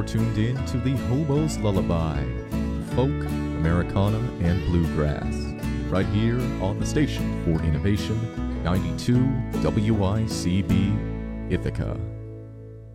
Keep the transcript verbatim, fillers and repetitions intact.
You're tuned in to the Hobo's Lullaby, folk, Americana, and bluegrass, right here on the station for innovation, ninety-two W I C B Ithaca.